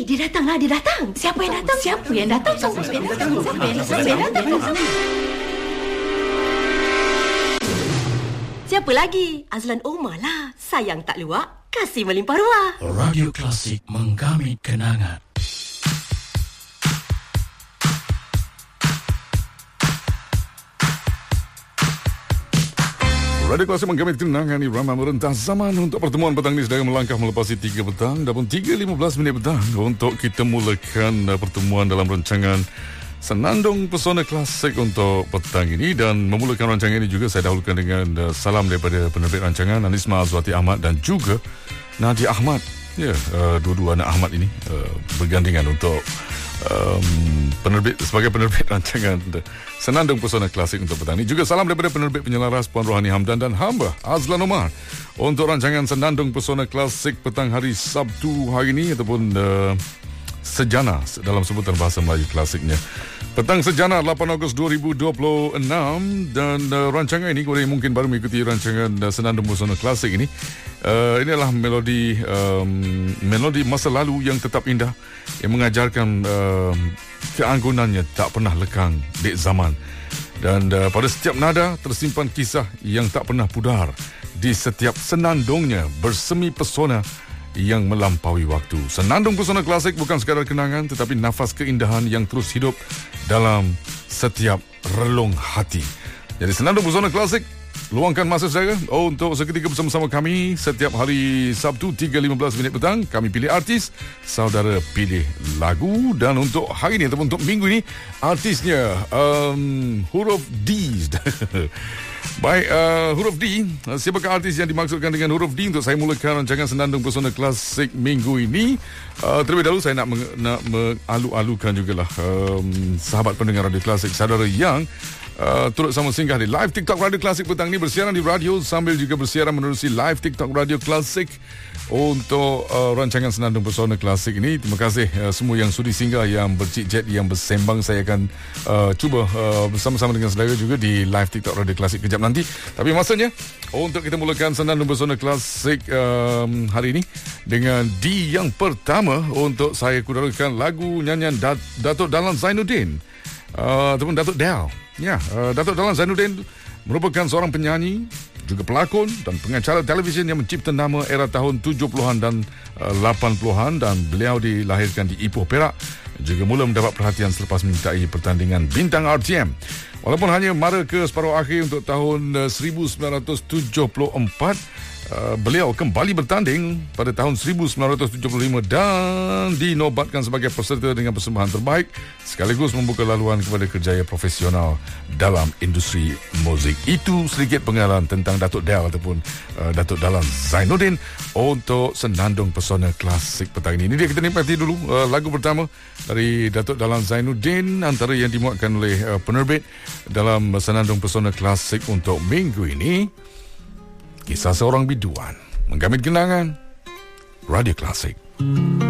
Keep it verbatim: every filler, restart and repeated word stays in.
dia datang lah, dia datang. Siapa yang datang? Siapa yang datang? Siapa yang datang? Siapa yang datang? Siapa yang datang? Siapa lagi? Azlan Omar lah. Sayang tak luak, kasih melimpah ruah. Radio Klasik menggamit kenangan. Radio Klasik menggamit kenangan irama merentas zaman untuk pertemuan petang ini sedang melangkah melepasi tiga petang dan pun tiga lima belas minit petang untuk kita mulakan pertemuan dalam rancangan Senandung Pesona Klasik untuk petang ini. Dan memulakan rancangan ini juga saya dahulukan dengan uh, salam daripada penerbit rancangan Anisma Azwati Ahmad dan juga Nadia Ahmad. Ya, uh, dua-dua anak Ahmad ini uh, bergandingan untuk um, penerbit sebagai penerbit rancangan Senandung Pesona Klasik untuk petang ini. Juga salam daripada penerbit penyelaras Puan Rohani Hamdan dan hamba Azlan Omar untuk rancangan Senandung Pesona Klasik petang hari Sabtu hari ini, ataupun uh, Sejana dalam sebutan bahasa Melayu klasiknya. Petang Sejana lapan Ogos dua ribu dua puluh enam. Dan uh, rancangan ini, kepada yang mungkin baru mengikuti rancangan uh, Senandung Pesona Klasik ini, uh, ini adalah melodi um, melodi masa lalu yang tetap indah, yang mengajarkan uh, keanggunannya tak pernah lekang di zaman. Dan uh, pada setiap nada tersimpan kisah yang tak pernah pudar. Di setiap senandungnya bersemi pesona yang melampaui waktu. Senandung Pesona Klasik bukan sekadar kenangan, tetapi nafas keindahan yang terus hidup dalam setiap relung hati. Jadi Senandung Pesona Klasik, luangkan masa saya oh, untuk seketika bersama-sama kami setiap hari Sabtu tiga lima belas minit petang. Kami pilih artis, saudara pilih lagu. Dan untuk hari ini ataupun untuk minggu ini, artisnya um, huruf D. Baik, uh, huruf D. Siapakah artis yang dimaksudkan dengan huruf D untuk saya mulakan rancangan Senandung Pesona Klasik minggu ini? Uh, terlebih dahulu saya nak, meng- nak mengalu-alukan jugalah um, sahabat pendengar Radio Klasik, saudara yang Uh, turut sama singgah di live TikTok Radio Klasik petang ini, bersiaran di radio sambil juga bersiaran menerusi live TikTok Radio Klasik untuk uh, rancangan Senandung Pesona Klasik ini. Terima kasih uh, semua yang sudi singgah, yang bercik-chat, yang bersembang. Saya akan uh, cuba uh, bersama-sama dengan saudara juga di live TikTok Radio Klasik kejap nanti. Tapi masanya untuk kita mulakan Senandung Pesona Klasik um, hari ini dengan D yang pertama. Untuk saya kudarakan lagu nyanyian Dat- Datuk Dahlan Zainuddin uh, ataupun Datuk Del. Ya, uh, Datuk Dahlan Zainuddin merupakan seorang penyanyi, juga pelakon dan pengacara televisyen yang mencipta nama era tahun tujuh puluhan dan uh, lapan puluhan, dan beliau dilahirkan di Ipoh, Perak. Juga mula mendapat perhatian selepas menyertai pertandingan Bintang R T M. Walaupun hanya mara ke separuh akhir untuk tahun uh, seribu sembilan ratus tujuh puluh empat, Uh, beliau kembali bertanding pada tahun seribu sembilan ratus tujuh puluh lima dan dinobatkan sebagai peserta dengan persembahan terbaik, sekaligus membuka laluan kepada kerjaya profesional dalam industri muzik. Itu sedikit pengalaman tentang Datuk Del ataupun uh, Datuk Dahlan Zainuddin untuk Senandung Pesona Klasik petang ini. Ini dia, kita nikmati dulu uh, lagu pertama dari Datuk Dahlan Zainuddin, antara yang dimuatkan oleh uh, penerbit dalam Senandung Pesona Klasik untuk minggu ini. Kisah seorang biduan menggamit kenangan. Radio Klasik.